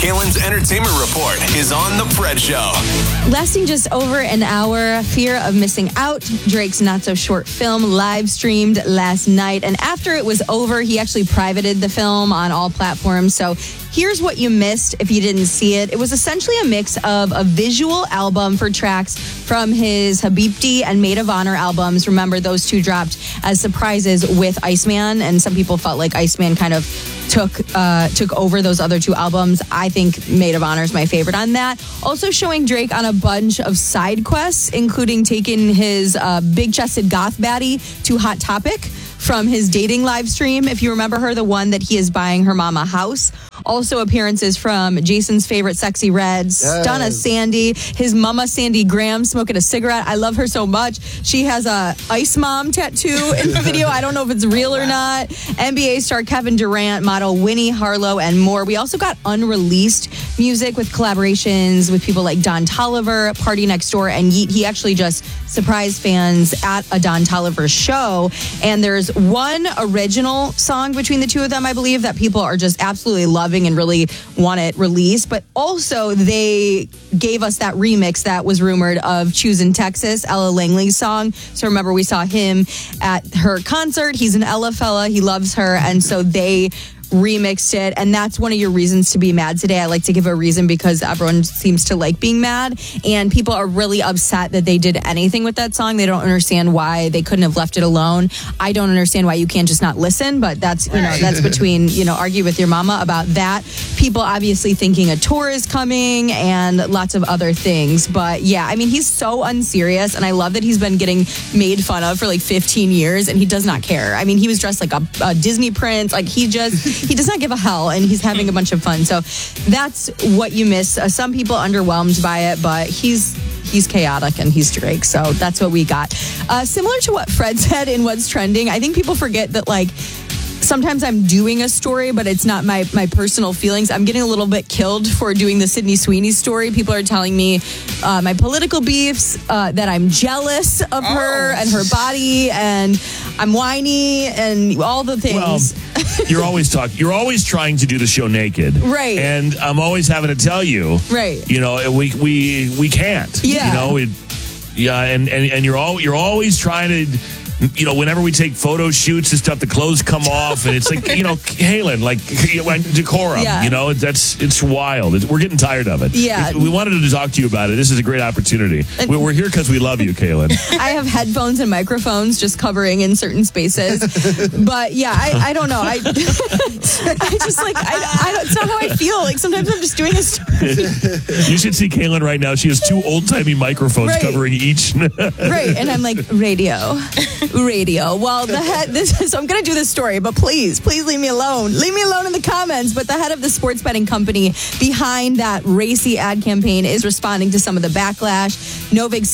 Kaylin's Entertainment Report is on The Fred Show. Lasting just over an hour, Fear of Missing Out, Drake's not-so-short film, live streamed last night. And after it was over, he actually privated the film on all platforms. So here's what you missed if you didn't see it. It was essentially a mix of a visual album for tracks from his Habibti and Maid of Honor albums. Remember, those two dropped as surprises with Iceman, and some people felt like Iceman kind of took over those other two albums. I think Maid of Honor is my favorite on that. Also showing Drake on a bunch of side quests, including taking his big-chested goth baddie to Hot Topic from his dating live stream. If you remember her, the one that he is buying her mama a house. Also appearances from Jason's favorite Sexy Red, Stunna Sandy, his mama Sandy Graham smoking a cigarette. I love her so much. She has a Ice Mom tattoo in the video. I don't know if it's real or not. NBA star Kevin Durant, model Winnie Harlow, and more. We also got unreleased music with collaborations with people like Don Toliver, Party Next Door, and Yeet. He actually just surprised fans at a Don Toliver show. And there's one original song between the two of them, I believe, that people are just absolutely loving and really want it released. But also they gave us that remix that was rumored of Choosing Texas, Ella Langley's song. So remember, we saw him at her concert. He's an Ella fella. He loves her. And so they remixed it, and that's one of your reasons to be mad today. I like to give a reason because everyone seems to like being mad, and people are really upset that they did anything with that song. They don't understand why they couldn't have left it alone. I don't understand why you can't just not listen, but that's, you know, that's between, you know, argue with your mama about that. People obviously thinking a tour is coming and lots of other things, but yeah, I mean, he's so unserious, and I love that he's been getting made fun of for like 15 years, and he does not care. I mean, he was dressed like a Disney prince. Like, he does not give a hell, and he's having a bunch of fun. So that's what you miss. Some people underwhelmed by it, but he's chaotic and he's Drake. So that's what we got. Similar to what Fred said in What's Trending, I think people forget that, like, sometimes I'm doing a story, but it's not my personal feelings. I'm getting a little bit killed for doing the Sydney Sweeney story. People are telling me my political beefs, that I'm jealous of her and her body, and I'm whiny and all the things. Well, you're always trying to do the show naked. Right. And I'm always having to tell you. Right. You know, we can't. Yeah. You know, and you're always trying to, you know, whenever we take photo shoots and stuff, the clothes come off, and it's like, you know, Kaylin, like decorum, you know, it's wild. We're getting tired of it. Yeah. We wanted to talk to you about it. This is a great opportunity. We're here because we love you, Kaylin. I have headphones and microphones just covering in certain spaces. But yeah, I don't know. I just like, it's not how I feel. Like, sometimes I'm just doing a story. You should see Kaylin right now. She has two old-timey microphones covering each. Right. And I'm like, radio. Well, so I'm going to do this story, but please leave me alone. Leave me alone in the comments. But the head of the sports betting company behind that racy ad campaign is responding to some of the backlash. Novig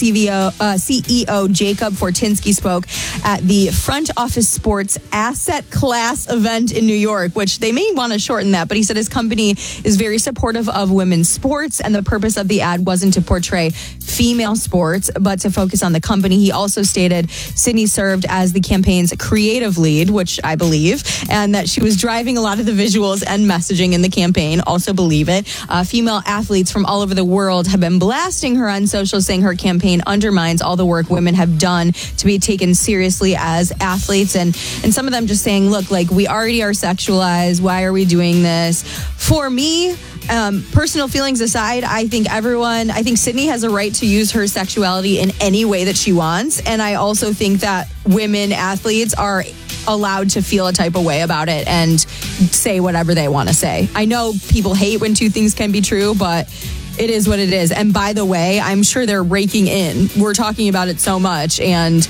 CEO Jacob Fortinsky spoke at the Front Office Sports Asset Class event in New York, which they may want to shorten that, but he said his company is very supportive of women's sports, and the purpose of the ad wasn't to portray female sports, but to focus on the company. He also stated Sydney served as the campaign's creative lead, which I believe, and that she was driving a lot of the visuals and messaging in the campaign. Also believe it. Female athletes from all over the world have been blasting her on social, saying her campaign undermines all the work women have done to be taken seriously as athletes. And some of them just saying, look, like, we already are sexualized. Why are we doing this? For me, personal feelings aside, I think Sydney has a right to use her sexuality in any way that she wants. And I also think that women athletes are allowed to feel a type of way about it and say whatever they want to say. I know people hate when two things can be true, but it is what it is. And by the way, I'm sure they're raking in. We're talking about it so much. And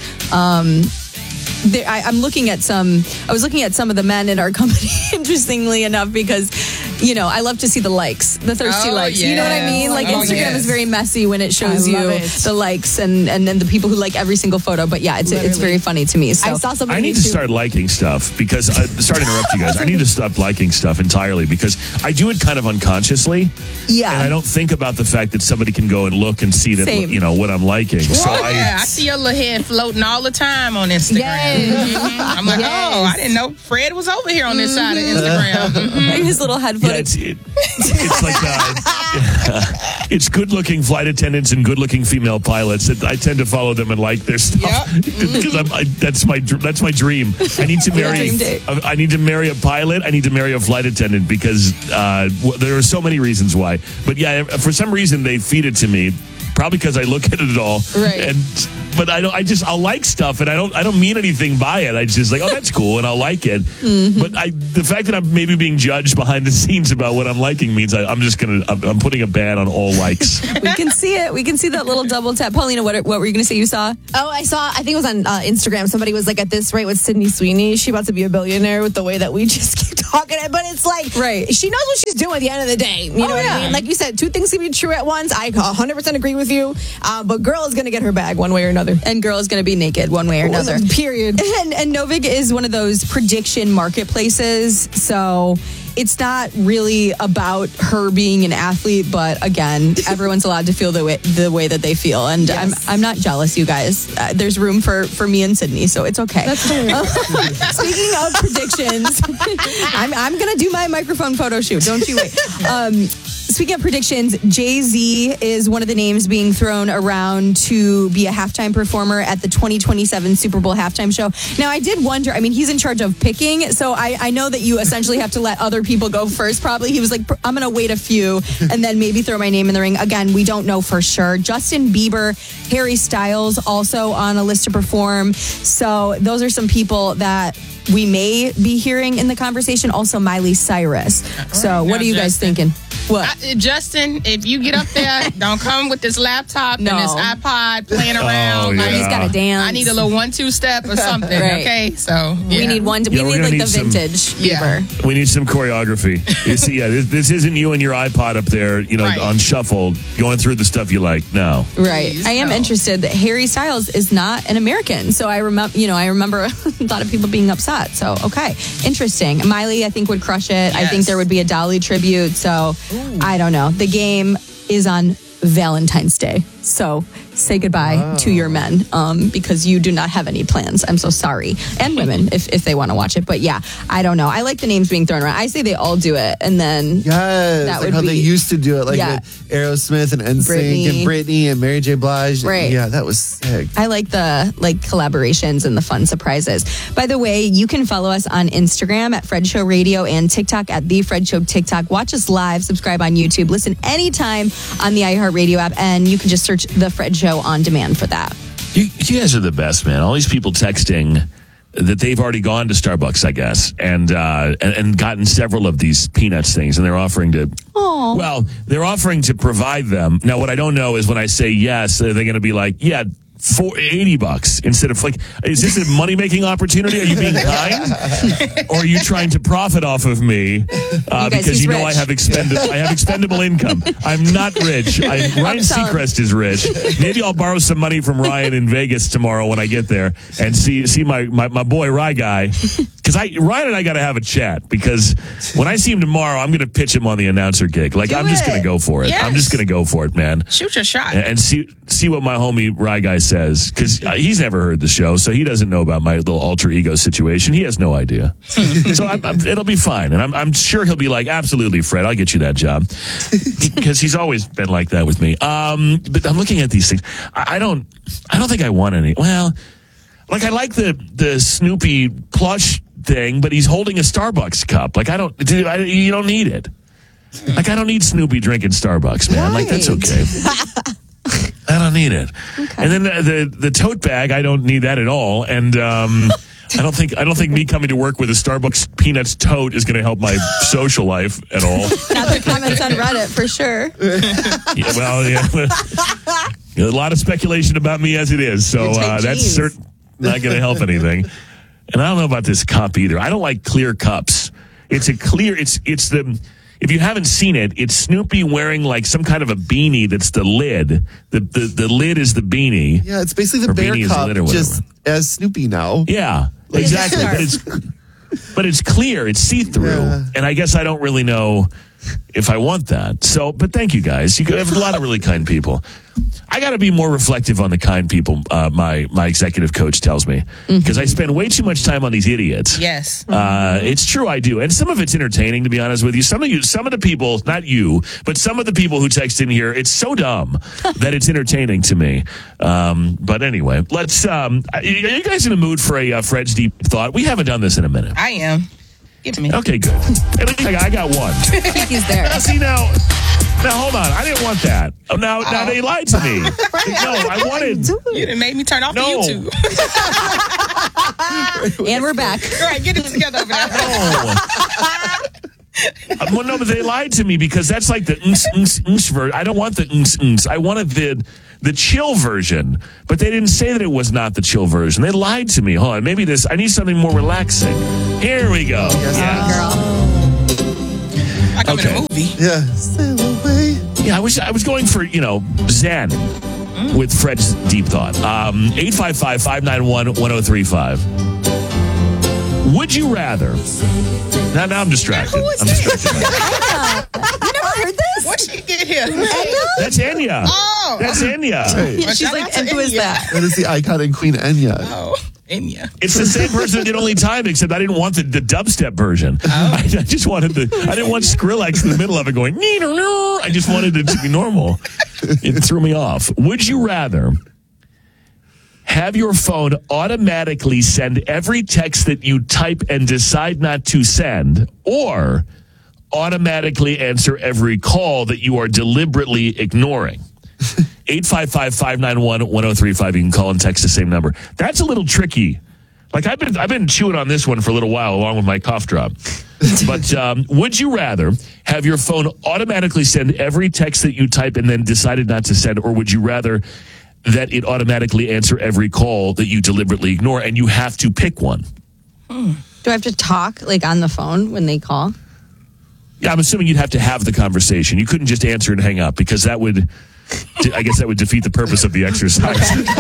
I was looking at some of the men in our company, interestingly enough, because, you know, I love to see the likes, the thirsty likes. Yeah. You know what I mean? Like, Instagram is very messy when it shows you the likes and then the people who like every single photo. But yeah, it's very funny to me. So I need to start liking stuff because, sorry to interrupt you guys, I need to stop liking stuff entirely because I do it kind of unconsciously. Yeah. And I don't think about the fact that somebody can go and look and see that, you know, what I'm liking. So I see your little head floating all the time on Instagram. Yes. I'm like, I didn't know Fred was over here on this side of Instagram. His little headphones it's like it's good-looking flight attendants and good-looking female pilots. I tend to follow them and like their stuff because that's my dream. I need to marry. I need to marry a pilot. I need to marry a flight attendant because there are so many reasons why. But yeah, for some reason they feed it to me. Probably because I look at it all, right? But I'll like stuff, and I don't mean anything by it. I just like, oh, that's cool, and I'll like it. Mm-hmm. But the fact that I'm maybe being judged behind the scenes about what I'm liking means I'm putting a ban on all likes. We can see it. We can see that little double tap. Paulina, what were you going to say? You saw? Oh, I think it was on Instagram. Somebody was like, at this rate with Sydney Sweeney, she about to be a billionaire with the way that we just keep talking. But it's like, right? She knows what she's doing at the end of the day. You know what I mean? Like you said, two things can be true at once. I 100% agree with you. But girl is going to get her bag one way or another. And girl is going to be naked one way or another. Period. And Novig is one of those prediction marketplaces. So it's not really about her being an athlete. But again, everyone's allowed to feel the way that they feel. And yes. I'm not jealous, you guys. There's room for me and Sydney, so it's okay. That's fair. Speaking of predictions, I'm going to do my microphone photo shoot. Don't you wait. Speaking of predictions, Jay-Z is one of the names being thrown around to be a halftime performer at the 2027 Super Bowl halftime show. Now, I did wonder, he's in charge of picking, so I know that you essentially have to let other people go first, probably. He was like, I'm going to wait a few and then maybe throw my name in the ring. Again, we don't know for sure. Justin Bieber, Harry Styles also on a list to perform. So those are some people that we may be hearing in the conversation. Also, Miley Cyrus. So what are you guys thinking? What? Justin, if you get up there, don't come with this laptop and this iPod playing around. Yeah. He's got to dance. I need a little 1-2 step or something. Right. Okay, so we need one. We need like the vintage Bieber. We need some choreography. This isn't you and your iPod up there, on shuffle, going through the stuff you like. No, right. I am interested that Harry Styles is not an American. So I remember a lot of people being upset. So okay, interesting. Miley, I think would crush it. Yes. I think there would be a Dolly tribute. So. Ooh. I don't know. The game is on Valentine's Day. So say goodbye to your men because you do not have any plans. I'm so sorry. And women, if they want to watch it. But yeah, I don't know. I like the names being thrown around. I say they all do it. And then that would how they used to do it. Like with Aerosmith and NSYNC and Britney and Mary J. Blige. Right. Yeah, that was sick. I like the collaborations and the fun surprises. By the way, you can follow us on Instagram at Fred Show Radio and TikTok at The Fred Show TikTok. Watch us live. Subscribe on YouTube. Listen anytime on the iHeartRadio app. And you can just search The Fred Show on demand for that. You guys are the best, man. All these people texting that they've already gone to Starbucks, I guess, and gotten several of these peanuts things, and they're offering to. Aww. Well, they're offering to provide them. Now, what I don't know is when I say yes, are they going to be like, yeah, $80 instead of like, is this a money-making opportunity? Are you being kind? Or are you trying to profit off of me because you know I have expendable income? I'm not rich. Ryan Seacrest is rich. Maybe I'll borrow some money from Ryan in Vegas tomorrow when I get there and see my boy Rye Guy. Because Ryan and I got to have a chat because when I see him tomorrow, I'm going to pitch him on the announcer gig. Like, I'm just going to go for it. Yes. I'm just going to go for it, man. Shoot your shot. And see what my homie Rye Guy says, because he's never heard the show, so he doesn't know about my little alter ego situation. He has no idea. So it'll be fine. And I'm sure he'll be like, absolutely, Fred, I'll get you that job. Because he's always been like that with me. But I'm looking at these things. I don't think I want any. Well, like I like the Snoopy plush thing, but he's holding a Starbucks cup. Like you don't need it. Like I don't need Snoopy drinking Starbucks, man. Right. Like that's okay. I don't need it. Okay. And then the tote bag, I don't need that at all. And I don't think me coming to work with a Starbucks Peanuts tote is going to help my social life at all. Not the comments on Reddit for sure. A lot of speculation about me as it is, so that's certainly not going to help anything. And I don't know about this cup either. I don't like clear cups. If you haven't seen it, it's Snoopy wearing like some kind of a beanie that's the lid. The lid is the beanie. Yeah, it's basically the bear cup just as Snoopy now. Yeah, exactly. But it's clear. It's see-through. Yeah. And I guess I don't really know if I want that. So, but thank you guys. You have a lot of really kind people. I got to be more reflective on the kind people, my executive coach tells me, because I spend way too much time on these idiots. Yes. It's true, I do. And some of it's entertaining, to be honest with you. Some of the people, not you, but some of the people who text in here, it's so dumb that it's entertaining to me. But anyway, let's, are you guys in the mood for a Fred's Deep Thought? We haven't done this in a minute. I am. Give it to me. Okay, good. At least I got one. He's there. See, now, hold on. I didn't want that. Now they lied to me. No, I wanted. You done made me turn off the YouTube. And we're back. All right, get it together over there. Well, no, but they lied to me because that's like the version. I don't want the I wanted the chill version, but they didn't say that it was not the chill version. They lied to me. Hold on, maybe I need something more relaxing. Here we go. Girl. Like I'm in a movie. Yeah. Sail away. Yeah, I was going for, Zen with Fred's Deep Thought. 855-591-1035. Would you rather? Now I'm distracted. Who is I'm distracted. You never heard this? What she did here? That's Enya. Oh. That's Enya. Hey, Yeah, she's like, and who is that? that is the iconic Queen Enya. Oh, Enya. It's the same person that did Only Time, except I didn't want the dubstep version. I just wanted I didn't want Skrillex in the middle of it going, I just wanted it to be normal. It threw me off. Would you rather have your phone automatically send every text that you type and decide not to send, or automatically answer every call that you are deliberately ignoring? 855-591-1035. You can call and text the same number. That's a little tricky. Like I've been chewing on this one for a little while, along with my cough drop. But would you rather have your phone automatically send every text that you type and then decided not to send, or would you rather that it automatically answer every call that you deliberately ignore, and you have to pick one? Do I have to talk like on the phone when they call? Yeah, I'm assuming you'd have to have the conversation. You couldn't just answer and hang up, because that would, I guess that would defeat the purpose of the exercise.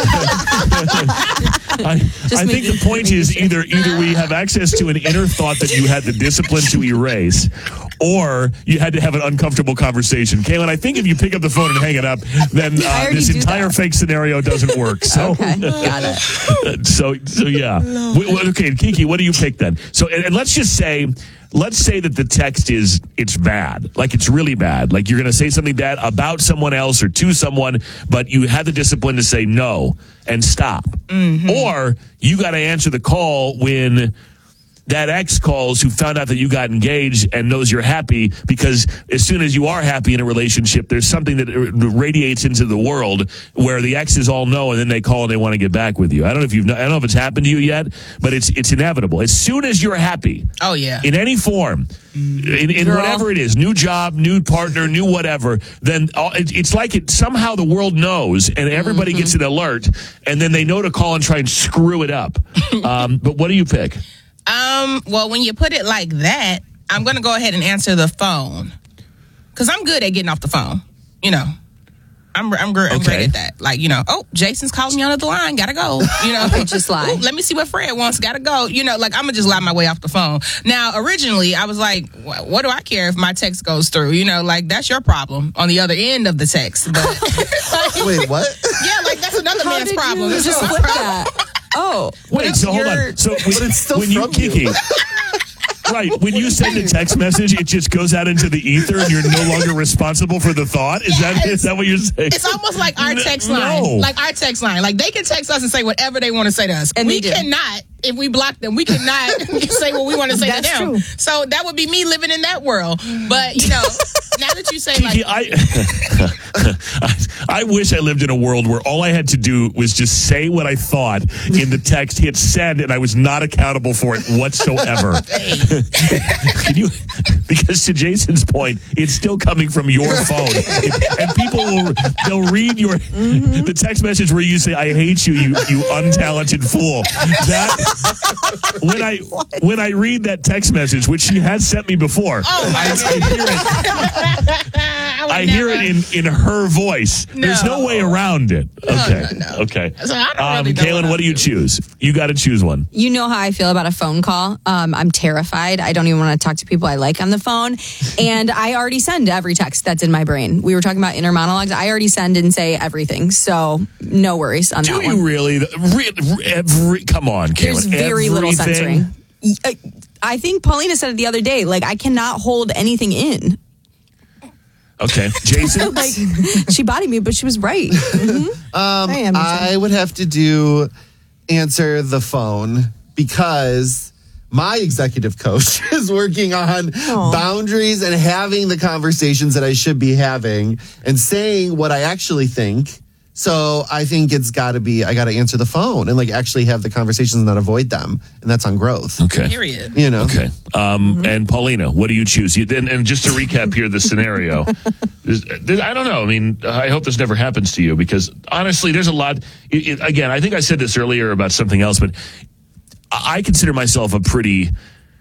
I think the point is either we have access to an inner thought that you had the discipline to erase, or you had to have an uncomfortable conversation. Kaylin, I think if you pick up the phone and hang it up, then this entire fake scenario doesn't work. So, okay, got it. So yeah. Okay, Kiki, what do you pick then? So, and let's just say, that the text it's bad. Like it's really bad. Like you're going to say something bad about someone else or to someone, but you had the discipline to say no and stop. Mm-hmm. Or you got to answer the call when that ex calls who found out that you got engaged and knows you're happy, because as soon as you are happy in a relationship, there's something that radiates into the world where the exes all know, and then they call and they want to get back with you. I don't know if it's happened to you yet, but it's inevitable. As soon as you're happy, oh yeah, in any form, in whatever it is, new job, new partner, new whatever, then it's like somehow the world knows, and everybody gets an alert, and then they know to call and try and screw it up. But what do you pick? Well, when you put it like that, I'm going to go ahead and answer the phone, because I'm good at getting off the phone. I'm great at that. Like, Jason's calling me on the line. Gotta go. Okay, just lie. Let me see what Fred wants. Gotta go. Like I'm gonna just lie my way off the phone. Now, originally, I was like, what do I care if my text goes through? Like that's your problem on the other end of the text. But wait, what? Yeah, like that's another man's problem. You just flip that. Oh, wait. So hold on. So but it's still when you, Kiki. Right, when you send a text message, it just goes out into the ether, and you're no longer responsible for the thought. Is that what you're saying? It's almost like our text line. No. Like our text line. Like they can text us and say whatever they want to say to us. And we cannot, if we block them, we cannot say what we want to say to them. True. So that would be me living in that world. But now that you say, Kiki, I wish I lived in a world where all I had to do was just say what I thought in the text, hit send, and I was not accountable for it whatsoever. Because to Jason's point, it's still coming from your phone, and people they'll read the text message where you say, "I hate you, you untalented fool." That when I read that text message, which she has sent me before, I hear it. I hear it in her voice. No. There's no way around it. Okay. No. Okay. So I don't really Kaylin, what do you choose? You got to choose one. You know how I feel about a phone call. I'm terrified. I don't even want to talk to people I like on the phone. And I already send every text that's in my brain. We were talking about inner monologues. I already send and say everything. So no worries on that one. Do you really? Come on, Kaylin. There's very little censoring. I think Paulina said it the other day. Like, I cannot hold anything in. Okay, Jason. She bodied me, but she was right. Mm-hmm. I would have to answer the phone because my executive coach is working on boundaries and having the conversations that I should be having and saying what I actually think. So I think it's got to be, I got to answer the phone and like actually have the conversations and not avoid them. And that's on growth. Okay. Period. You know? Okay. And Paulina, what do you choose? And just to recap here, the scenario, I don't know. I mean, I hope this never happens to you because honestly, there's a lot. Again, I think I said this earlier about something else, but I consider myself a pretty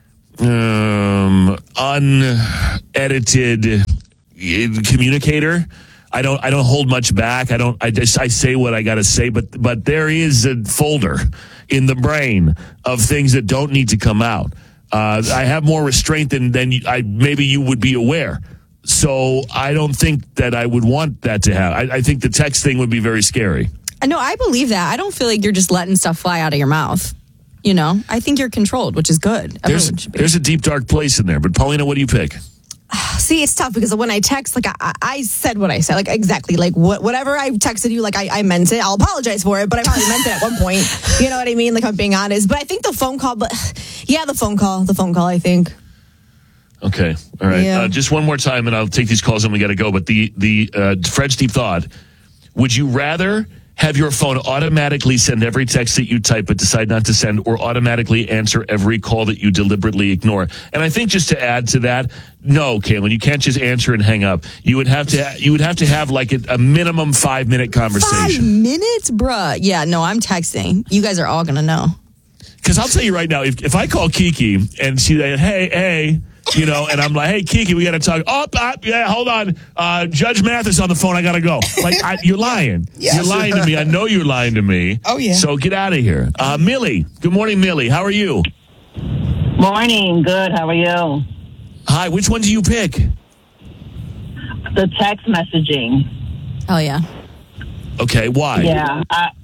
unedited communicator. I don't hold much back. I say what I got to say, but there is a folder in the brain of things that don't need to come out. I have more restraint than maybe you would be aware. So I don't think that I would want that to happen. I think the text thing would be very scary. No, I believe that. I don't feel like you're just letting stuff fly out of your mouth. You know, I think you're controlled, which is good. There's a deep, dark place in there. But Paulina, what do you pick? See, it's tough because when I text, like I said what I said, like exactly, like whatever I texted you, like I meant it. I'll apologize for it, but I probably meant it at one point. You know what I mean? Like I'm being honest. But I think the phone call, the phone call, I think. Okay, all right. Yeah. Just one more time, and I'll take these calls, and we got to go. But the Fred's Deep Thought: would you rather have your phone automatically send every text that you type but decide not to send, or automatically answer every call that you deliberately ignore? And I think just to add to that, no, Kaylin, you can't just answer and hang up. You would have to have like a minimum 5-minute conversation. 5 minutes, bruh. Yeah, no, I'm texting. You guys are all gonna know. Because I'll tell you right now, if I call Kiki and she said, hey. You know, and I'm like, hey, Kiki, we got to talk. Yeah, hold on. Judge Mathis on the phone. I got to go. Like, you're lying. Yes. You're lying to me. I know you're lying to me. Oh, yeah. So get out of here. Millie. Good morning, Millie. How are you? Morning. Good. How are you? Hi. Which one do you pick? The text messaging. Oh, yeah. Okay. Why? Yeah.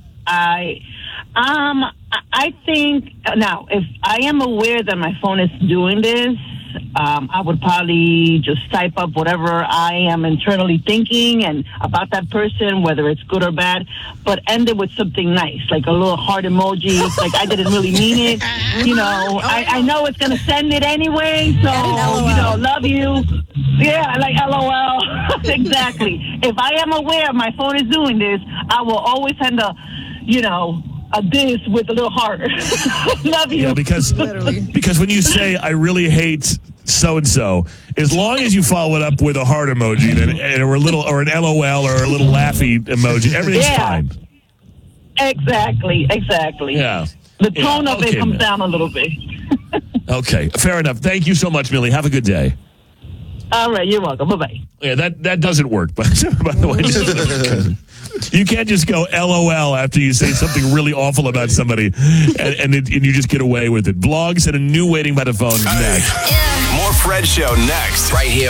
I think now if I am aware that my phone is doing this, I would probably just type up whatever I am internally thinking and about that person, whether it's good or bad, but end it with something nice, like a little heart emoji. Like I didn't really mean it. You know, I know it's going to send it anyway. So, love you. Yeah, like LOL. Exactly. If I am aware my phone is doing this, I will always send a this with a little heart. Love you. Yeah, because when you say I really hate so and so, as long as you follow it up with a heart emoji or an LOL or a little laughy emoji, everything's fine. Exactly. Yeah. The tone of it comes down a little bit. Okay, fair enough. Thank you so much, Millie. Have a good day. All right, you're welcome. Bye-bye. Yeah, that doesn't work, by the way. You can't just go LOL after you say something really awful about somebody and you just get away with it. Blogs and a new waiting by the phone next. More Fred Show next. Right here.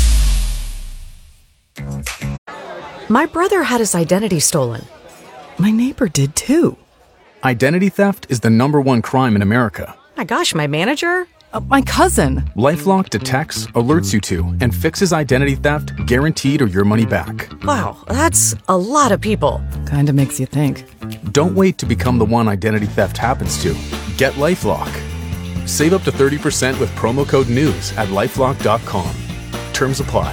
My brother had his identity stolen. My neighbor did too. Identity theft is the #1 crime in America. My gosh, my manager? My cousin. LifeLock detects, alerts you to, and fixes identity theft guaranteed or your money back. Wow, that's a lot of people. Kinda makes you think. Don't wait to become the one identity theft happens to. Get LifeLock. Save up to 30% with promo code NEWS at LifeLock.com. Terms apply.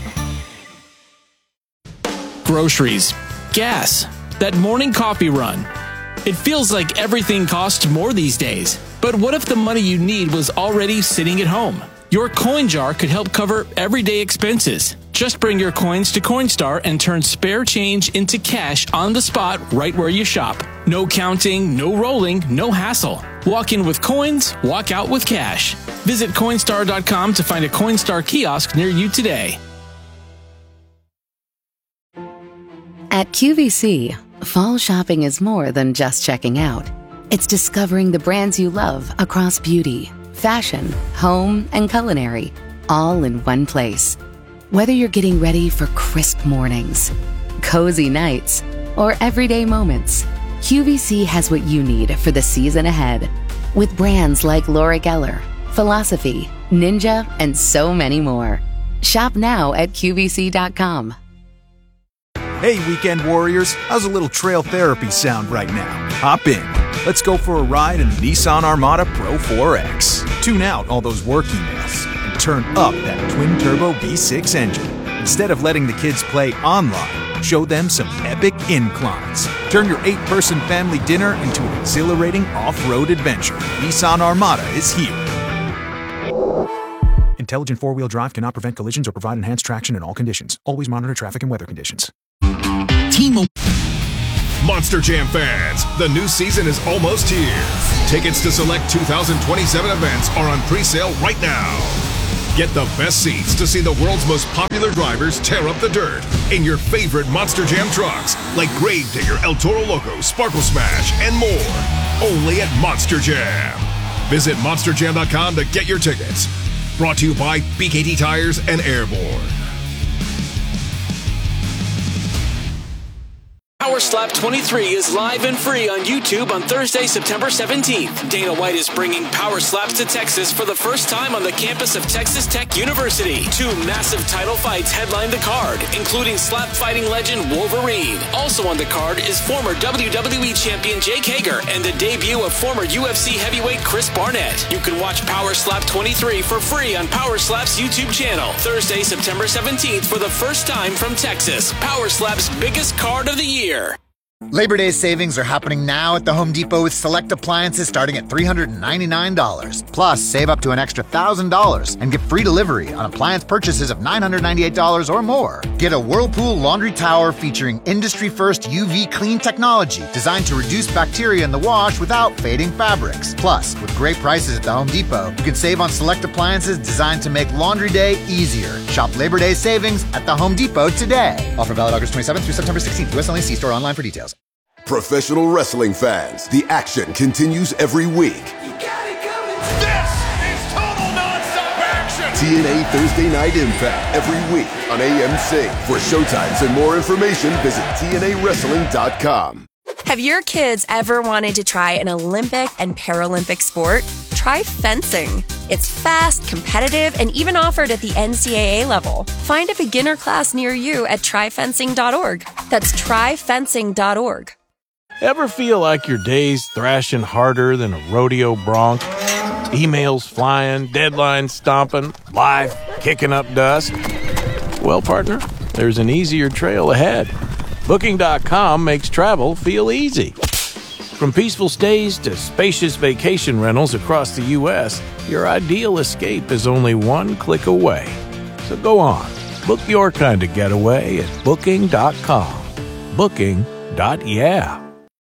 Groceries, gas, that morning coffee run. It feels like everything costs more these days. But what if the money you need was already sitting at home? Your coin jar could help cover everyday expenses. Just bring your coins to Coinstar and turn spare change into cash on the spot right where you shop. No counting, no rolling, no hassle. Walk in with coins, walk out with cash. Visit Coinstar.com to find a Coinstar kiosk near you today. At QVC, fall shopping is more than just checking out. It's discovering the brands you love across beauty, fashion, home, and culinary, all in one place. Whether you're getting ready for crisp mornings, cozy nights, or everyday moments, QVC has what you need for the season ahead. With brands like Laura Geller, Philosophy, Ninja, and so many more. Shop now at QVC.com. Hey, weekend warriors, how's a little trail therapy sound right now? Hop in. Let's go for a ride in the Nissan Armada Pro 4X. Tune out all those work emails and turn up that twin-turbo V6 engine. Instead of letting the kids play online, show them some epic inclines. Turn your 8-person family dinner into an exhilarating off-road adventure. Nissan Armada is here. Intelligent four-wheel drive cannot prevent collisions or provide enhanced traction in all conditions. Always monitor traffic and weather conditions. Monster Jam fans, the new season is almost here. Tickets to select 2027 events are on pre-sale right now. Get the best seats to see the world's most popular drivers tear up the dirt in your favorite Monster Jam trucks like Gravedigger, El Toro Loco, Sparkle Smash, and more. Only at Monster Jam. Visit monsterjam.com to get your tickets. Brought to you by BKT Tires and Airborne. Power Slap 23 is live and free on YouTube on Thursday, September 17th. Dana White is bringing Power Slaps to Texas for the first time on the campus of Texas Tech University. 2 massive title fights headline the card, including slap fighting legend Wolverine. Also on the card is former WWE champion Jake Hager and the debut of former UFC heavyweight Chris Barnett. You can watch Power Slap 23 for free on Power Slap's YouTube channel. Thursday, September 17th for the first time from Texas. Power Slap's biggest card of the year. Labor Day savings are happening now at the Home Depot with select appliances starting at $399. Plus, save up to an extra $1,000 and get free delivery on appliance purchases of $998 or more. Get a Whirlpool laundry tower featuring industry-first UV clean technology designed to reduce bacteria in the wash without fading fabrics. Plus, with great prices at the Home Depot, you can save on select appliances designed to make laundry day easier. Shop Labor Day savings at the Home Depot today. Offer valid August 27th through September 16th. US only. See store online for details. Professional wrestling fans, the action continues every week. This is total nonstop action! TNA Thursday Night Impact every week on AMC. For showtimes and more information, visit TNAWrestling.com. Have your kids ever wanted to try an Olympic and Paralympic sport? Try fencing. It's fast, competitive, and even offered at the NCAA level. Find a beginner class near you at tryfencing.org. That's tryfencing.org. Ever feel like your day's thrashing harder than a rodeo bronc? Emails flying, deadlines stomping, life kicking up dust? Well, partner, there's an easier trail ahead. Booking.com makes travel feel easy. From peaceful stays to spacious vacation rentals across the U.S., your ideal escape is only one click away. So go on, book your kind of getaway at Booking.com. Booking.yeah.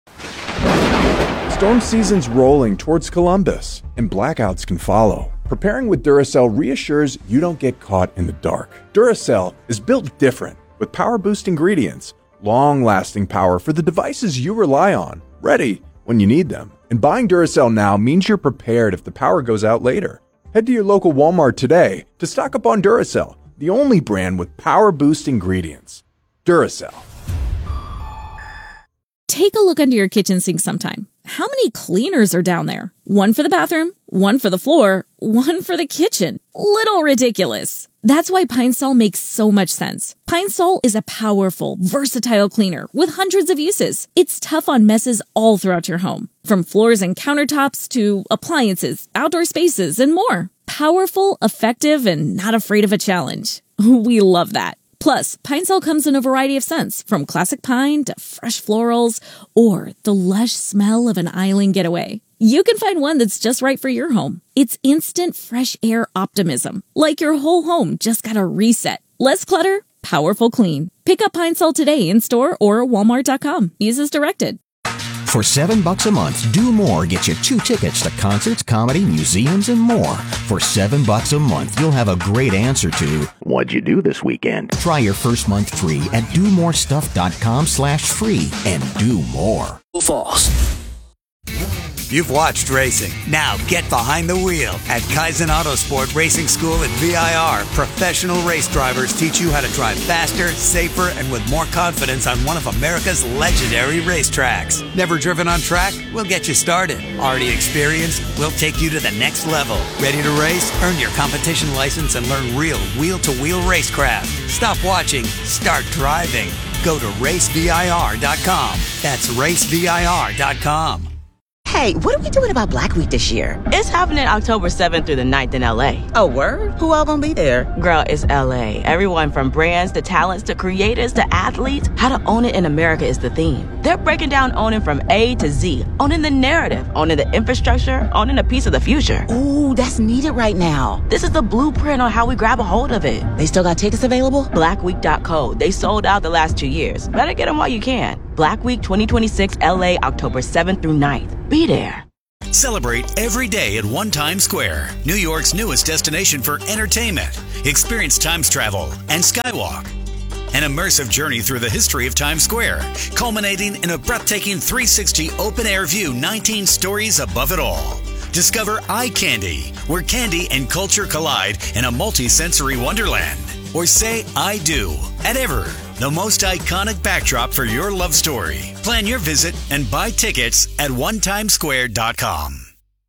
Storm season's rolling towards Columbus, and blackouts can follow. Preparing with Duracell reassures you don't get caught in the dark. Duracell is built different, with power-boost ingredients, long-lasting power for the devices you rely on, ready when you need them. And buying Duracell now means you're prepared if the power goes out later. Head to your local Walmart today to stock up on Duracell, the only brand with power-boost ingredients. Duracell. Take a look under your kitchen sink sometime. How many cleaners are down there? One for the bathroom, one for the floor, one for the kitchen. Little ridiculous. That's why Pine Sol makes so much sense. Pine Sol is a powerful, versatile cleaner with hundreds of uses. It's tough on messes all throughout your home, from floors and countertops to appliances, outdoor spaces, and more. Powerful, effective, and not afraid of a challenge. We love that. Plus, Pine Sol comes in a variety of scents, from classic pine to fresh florals or the lush smell of an island getaway. You can find one that's just right for your home. It's instant fresh air optimism, like your whole home just got a reset. Less clutter, powerful clean. Pick up Pine Sol today in store or Walmart.com. Use as directed. For $7 a month, Do More gets you 2 tickets to concerts, comedy, museums, and more. For $7 a month, you'll have a great answer to, what'd you do this weekend? Try your first month free at domorestuff.com/free and do more. False. You've watched racing. Now get behind the wheel at Kaizen Autosport Racing School at VIR. Professional race drivers teach you how to drive faster, safer, and with more confidence on one of America's legendary racetracks. Never driven on track? We'll get you started. Already experienced? We'll take you to the next level. Ready to race? Earn your competition license and learn real wheel-to-wheel racecraft. Stop watching. Start driving. Go to racevir.com. That's racevir.com. Hey, what are we doing about Black Week this year? It's happening October 7th through the 9th in LA. Oh, word? Who all gonna be there? Girl, it's LA. Everyone from brands to talents to creators to athletes. How to own it in America is the theme. They're breaking down owning from A to Z. Owning the narrative, owning the infrastructure, owning a piece of the future. Ooh, that's needed right now. This is the blueprint on how we grab a hold of it. They still got tickets available? Blackweek.co. They sold out the last 2 years. Better get them while you can. Black Week 2026 LA, October 7th through 9th. Be there. Celebrate every day at One Times Square, New York's newest destination for entertainment. Experience Times travel and Skywalk. An immersive journey through the history of Times Square, culminating in a breathtaking 360 open-air view 19 stories above it all. Discover Eye Candy, where candy and culture collide in a multi-sensory wonderland. Or say I do at Ever, the most iconic backdrop for your love story. Plan your visit and buy tickets at onetimesquare.com.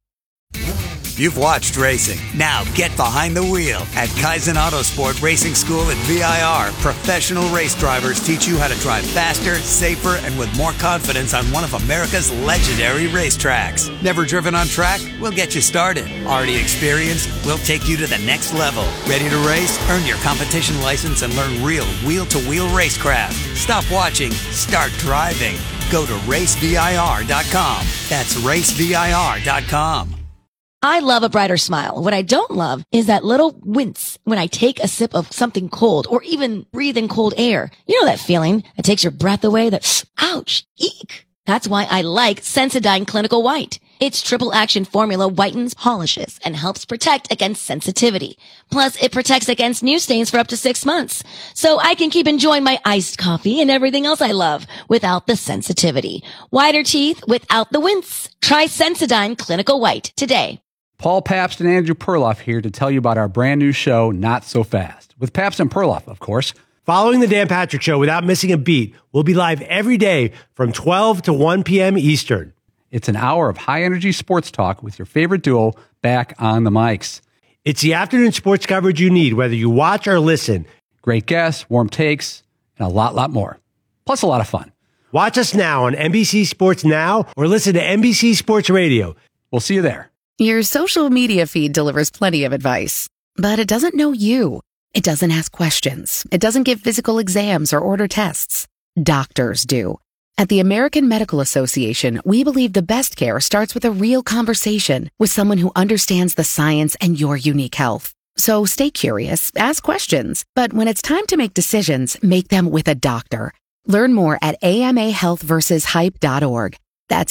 You've watched racing. Now get behind the wheel at Kaizen Autosport Racing School at VIR. Professional race drivers teach you how to drive faster, safer, and with more confidence on one of America's legendary racetracks. Never driven on track? We'll get you started. Already experienced? We'll take you to the next level. Ready to race? Earn your competition license and learn real wheel-to-wheel racecraft. Stop watching. Start driving. Go to racevir.com. That's racevir.com. I love a brighter smile. What I don't love is that little wince when I take a sip of something cold or even breathe in cold air. You know that feeling that takes your breath away, that ouch, eek. That's why I like Sensodyne Clinical White. Its triple action formula whitens, polishes, and helps protect against sensitivity. Plus, it protects against new stains for up to 6 months. So I can keep enjoying my iced coffee and everything else I love without the sensitivity. Whiter teeth without the wince. Try Sensodyne Clinical White today. Paul Pabst and Andrew Perloff here to tell you about our brand new show, Not So Fast, with Pabst and Perloff, of course. Following the Dan Patrick Show without missing a beat, we'll be live every day from 12 to 1 p.m. Eastern. It's an hour of high-energy sports talk with your favorite duo back on the mics. It's the afternoon sports coverage you need, whether you watch or listen. Great guests, warm takes, and a lot more. Plus a lot of fun. Watch us now on NBC Sports Now or listen to NBC Sports Radio. We'll see you there. Your social media feed delivers plenty of advice, but it doesn't know you. It doesn't ask questions. It doesn't give physical exams or order tests. Doctors do. At the American Medical Association, we believe the best care starts with a real conversation with someone who understands the science and your unique health. So stay curious, ask questions, but when it's time to make decisions, make them with a doctor. Learn more at amahealthversushype.org. That's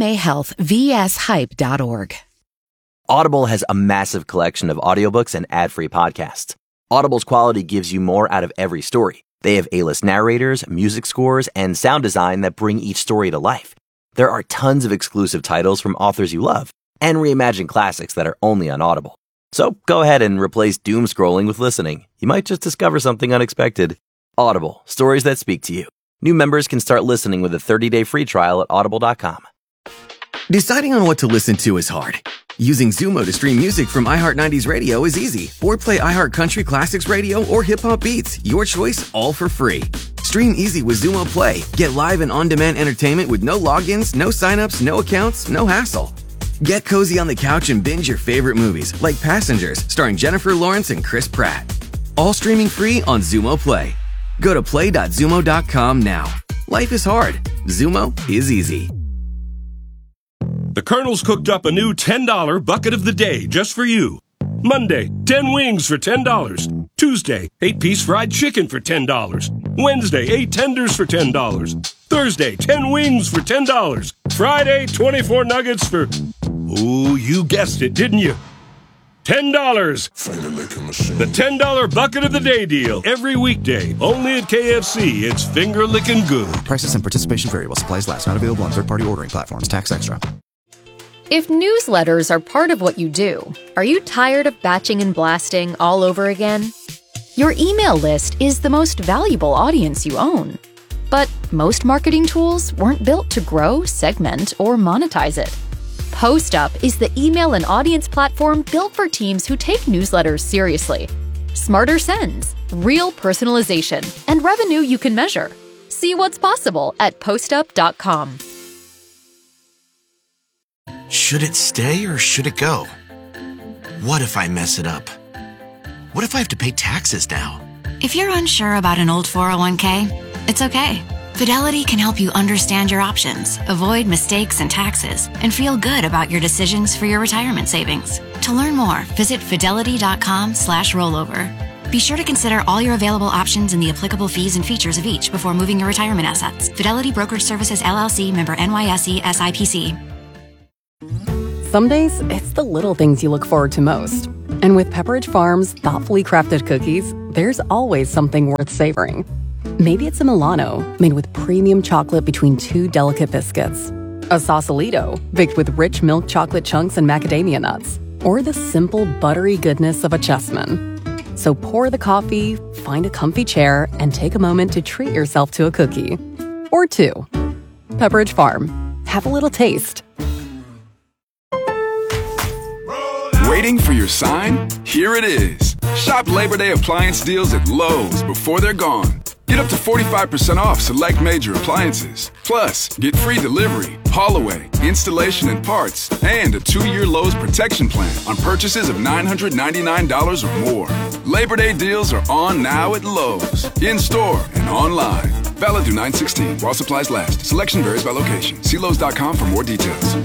amahealthvshype.org. Audible has a massive collection of audiobooks and ad-free podcasts. Audible's quality gives you more out of every story. They have A-list narrators, music scores, and sound design that bring each story to life. There are tons of exclusive titles from authors you love, and reimagined classics that are only on Audible. So go ahead and replace doom scrolling with listening. You might just discover something unexpected. Audible, stories that speak to you. New members can start listening with a 30-day free trial at audible.com. Deciding on what to listen to is hard. Using Zumo to stream music from iHeart 90s Radio is easy. Or play iHeart Country Classics Radio or Hip Hop Beats. Your choice, all for free. Stream easy with Zumo Play. Get live and on-demand entertainment with no logins, no signups, no accounts, no hassle. Get cozy on the couch and binge your favorite movies, like Passengers, starring Jennifer Lawrence and Chris Pratt. All streaming free on Zumo Play. Go to play.zumo.com now. Life is hard. Zumo is easy. The Colonel's cooked up a new $10 bucket of the day just for you. Monday, 10 wings for $10. Tuesday, 8-piece fried chicken for $10. Wednesday, 8 tenders for $10. Thursday, 10 wings for $10. Friday, 24 nuggets for, ooh, you guessed it, didn't you? $10. The $10 bucket of the day deal. Every weekday. Only at KFC. It's finger-licking good. Prices and participation vary while supplies last. Not available on third-party ordering platforms. Tax extra. If newsletters are part of what you do, are you tired of batching and blasting all over again? Your email list is the most valuable audience you own. But most marketing tools weren't built to grow, segment, or monetize it. PostUp is the email and audience platform built for teams who take newsletters seriously. Smarter sends, real personalization, and revenue you can measure. See what's possible at postup.com. Should it stay or should it go? What if I mess it up? What if I have to pay taxes now? If you're unsure about an old 401k, it's okay. Fidelity can help you understand your options, avoid mistakes and taxes, and feel good about your decisions for your retirement savings. To learn more, visit fidelity.com/rollover. Be sure to consider all your available options and the applicable fees and features of each before moving your retirement assets. Fidelity Brokerage Services, LLC, member NYSE, SIPC. Some days, it's the little things you look forward to most. And with Pepperidge Farm's thoughtfully crafted cookies, there's always something worth savoring. Maybe it's a Milano, made with premium chocolate between two delicate biscuits. A Sausalito, baked with rich milk chocolate chunks and macadamia nuts. Or the simple, buttery goodness of a Chessman. So pour the coffee, find a comfy chair, and take a moment to treat yourself to a cookie. Or two. Pepperidge Farm. Have a little taste. Waiting for your sign? Here it is. Shop Labor Day appliance deals at Lowe's before they're gone. Get up to 45% off select major appliances. Plus, get free delivery, haul away, installation and parts, and a 2-year Lowe's protection plan on purchases of $999 or more. Labor Day deals are on now at Lowe's, in-store and online. Valid through 9/16 while supplies last. Selection varies by location. See Lowe's.com for more details.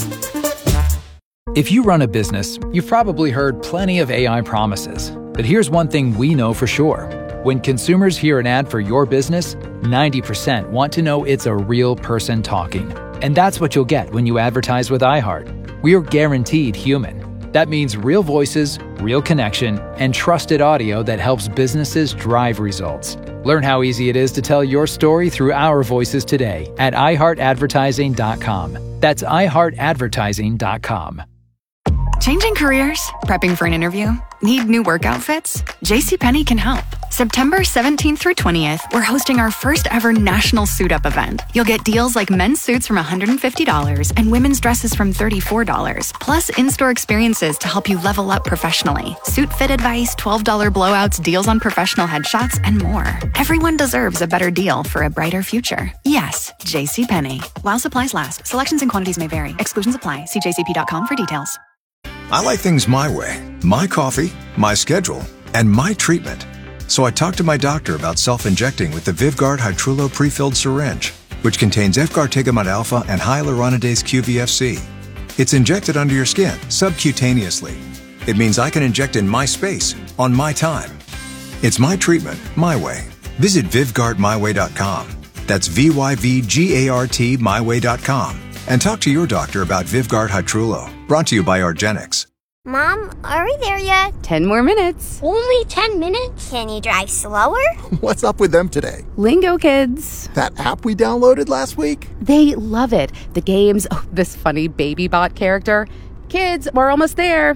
If you run a business, you've probably heard plenty of AI promises. But here's one thing we know for sure. When consumers hear an ad for your business, 90% want to know it's a real person talking. And that's what you'll get when you advertise with iHeart. We are guaranteed human. That means real voices, real connection, and trusted audio that helps businesses drive results. Learn how easy it is to tell your story through our voices today at iHeartAdvertising.com. That's iHeartAdvertising.com. Changing careers? Prepping for an interview? Need new work outfits? JCPenney can help. September 17th through 20th, we're hosting our first ever national suit up event. You'll get deals like men's suits from $150 and women's dresses from $34, plus in-store experiences to help you level up professionally. Suit fit advice, $12 blowouts, deals on professional headshots, and more. Everyone deserves a better deal for a brighter future. Yes, JCPenney. While supplies last, selections and quantities may vary. Exclusions apply. See jcp.com for details. I like things my way, my coffee, my schedule, and my treatment. So I talked to my doctor about self-injecting with the Vyvgart Hytrulo prefilled syringe, which contains efgartigimod alpha and hyaluronidase QVFC. It's injected under your skin, subcutaneously. It means I can inject in my space, on my time. It's my treatment, my way. Visit VyvgartMyWay.com. That's VYVGART myway.com. And talk to your doctor about Vyvgart Hytrulo. Brought to you by Argenix. Mom, are we there yet? 10 more minutes. Only 10 minutes? Can you drive slower? What's up with them today? Lingo Kids. That app we downloaded last week? They love it. The games, this funny baby bot character. Kids, we're almost there.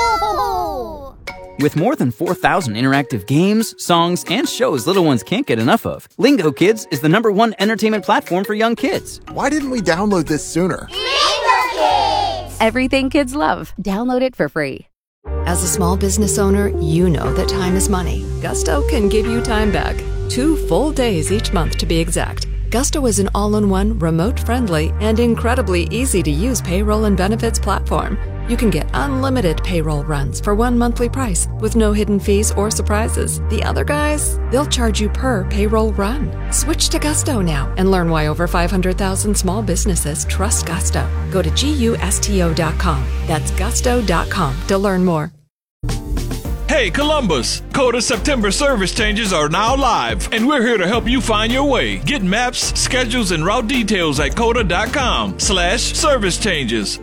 No! With more than 4,000 interactive games, songs, and shows little ones can't get enough of, Lingo Kids is the #1 entertainment platform for young kids. Why didn't we download this sooner? Lingo Kids! Everything kids love. Download it for free. As a small business owner, you know that time is money. Gusto can give you time back. 2 full days each month to be exact. Gusto is an all-in-one, remote-friendly, and incredibly easy-to-use payroll and benefits platform. You can get unlimited payroll runs for 1 monthly price with no hidden fees or surprises. The other guys, they'll charge you per payroll run. Switch to Gusto now and learn why over 500,000 small businesses trust Gusto. Go to GUSTO.com. That's gusto.com to learn more. Hey, Columbus! Coda September service changes are now live, and we're here to help you find your way. Get maps, schedules, and route details at coda.com/service changes.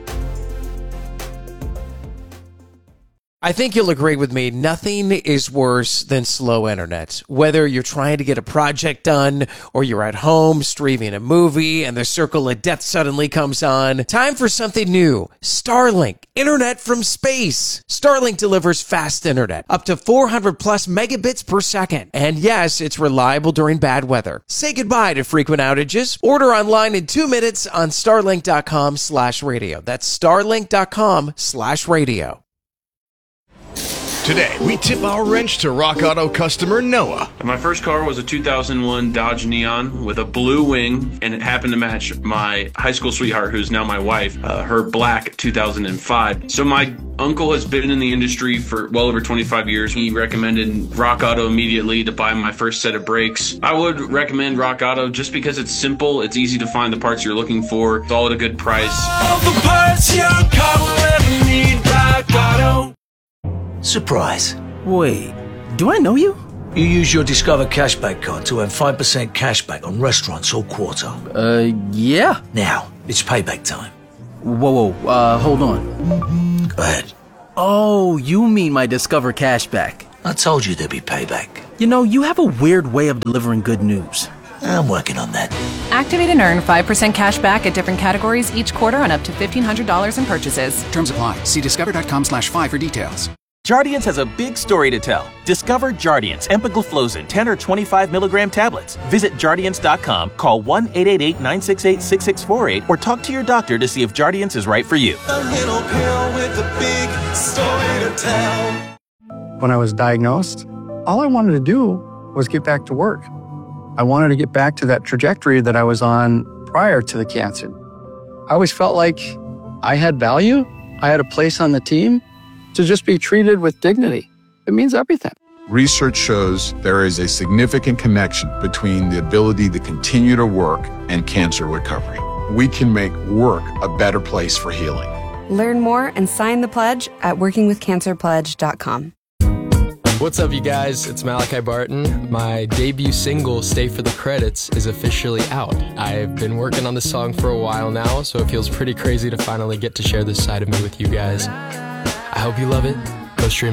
I think you'll agree with me, nothing is worse than slow internet. Whether you're trying to get a project done or you're at home streaming a movie and the circle of death suddenly comes on, time for something new. Starlink, internet from space. Starlink delivers fast internet, up to 400 plus megabits per second. And yes, it's reliable during bad weather. Say goodbye to frequent outages. Order online in 2 minutes on starlink.com/radio. That's starlink.com/radio. Today, we tip our wrench to Rock Auto customer Noah. My first car was a 2001 Dodge Neon with a blue wing, and it happened to match my high school sweetheart, who's now my wife, her black 2005. So my uncle has been in the industry for well over 25 years. He recommended Rock Auto immediately to buy my first set of brakes. I would recommend Rock Auto just because it's simple, it's easy to find the parts you're looking for, it's all at a good price. All the parts your car will ever need, Rock Auto. Surprise. Wait, do I know you? You use your Discover Cashback card to earn 5% cashback on restaurants all quarter. Yeah. Now, it's payback time. Whoa, hold on. Go ahead. Oh, you mean my Discover Cashback. I told you there'd be payback. You know, you have a weird way of delivering good news. I'm working on that. Activate and earn 5% cash back at different categories each quarter on up to $1,500 in purchases. Terms apply. See discover.com/5 for details. Jardiance has a big story to tell. Discover Jardiance empagliflozin 10 or 25 milligram tablets. Visit Jardiance.com, call 1-888-968-6648, or talk to your doctor to see if Jardiance is right for you. A little pill with a big story to tell. When I was diagnosed, all I wanted to do was get back to work. I wanted to get back to that trajectory that I was on prior to the cancer. I always felt like I had value, I had a place on the team. To just be treated with dignity, it means everything. Research shows there is a significant connection between the ability to continue to work and cancer recovery. We can make work a better place for healing. Learn more and sign the pledge at workingwithcancerpledge.com. What's up, you guys? It's Malachi Barton. My debut single, Stay for the Credits, is officially out. I've been working on the song for a while now, so it feels pretty crazy to finally get to share this side of me with you guys. I hope you love it. Go stream it.